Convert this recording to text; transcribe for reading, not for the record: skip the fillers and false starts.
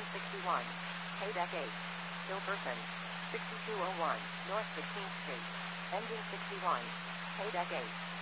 61. Haydeck 8. Hilberton. 6201, North 16th Street. Engine 61. Haydeck 8.